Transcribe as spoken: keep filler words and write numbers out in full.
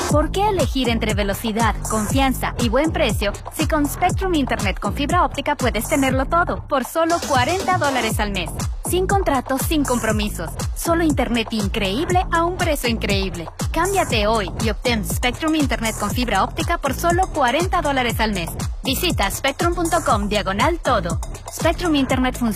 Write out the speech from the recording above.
¿Por qué elegir entre velocidad, confianza y buen precio si con Spectrum Internet con fibra óptica puedes tenerlo todo por solo cuarenta dólares al mes? Sin contratos, sin compromisos. Solo internet increíble a un precio increíble. Cámbiate hoy y obtén Spectrum Internet con fibra óptica por solo cuarenta dólares al mes. Visita spectrum punto com diagonal todo. Spectrum Internet funciona